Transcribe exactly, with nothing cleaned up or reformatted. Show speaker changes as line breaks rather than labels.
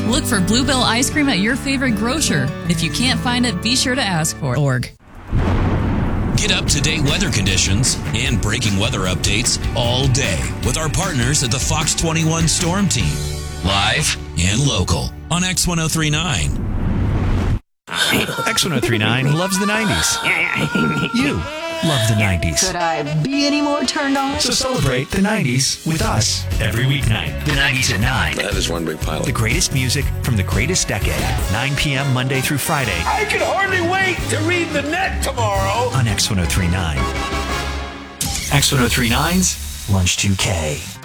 Look for Bluebell ice cream at your favorite grocer. If you can't find it, be sure to ask for it. Org.
Get up-to-date weather conditions and breaking weather updates all day with our partners at the Fox twenty-one Storm Team. Live and local on X ten thirty-nine.
X ten thirty-nine loves the nineties. You love the nineties.
Could I be any more turned on?
So celebrate the nineties with us every weeknight. The nineties at nine.
That is one big pile.
The greatest music from the greatest decade. nine p.m. Monday through Friday.
I can hardly wait to read the net tomorrow.
On X ten thirty-nine. X ten thirty-nine's Lunch two K.